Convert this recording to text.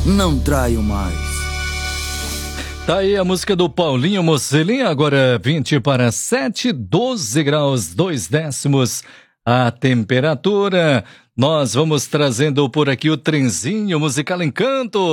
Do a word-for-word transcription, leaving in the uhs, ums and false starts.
não traio mais. Tá aí a música do Paulinho Mocelin, agora vinte para sete, doze graus, dois décimos a temperatura. Nós vamos trazendo por aqui o trenzinho musical Encanto.